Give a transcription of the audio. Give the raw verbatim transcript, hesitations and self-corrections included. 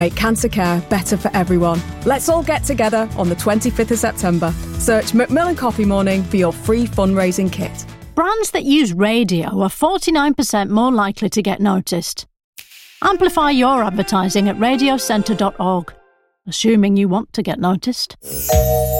Make cancer care better for everyone. Let's all get together on the twenty-fifth of September. Search Macmillan Coffee Morning for your free fundraising kit. Brands that use radio are forty-nine percent more likely to get noticed. Amplify your advertising at radio centre dot org, assuming you want to get noticed.